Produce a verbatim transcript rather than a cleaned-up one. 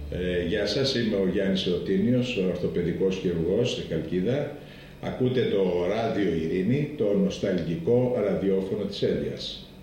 Ε, γεια σας, είμαι ο Γιάννης Ρωτίνιος, ο ορθοπαιδικός χειρουργός στη Χαλκίδα. Ακούτε το Ράδιο Ειρήνη, το νοσταλγικό ραδιόφωνο της Έλιας.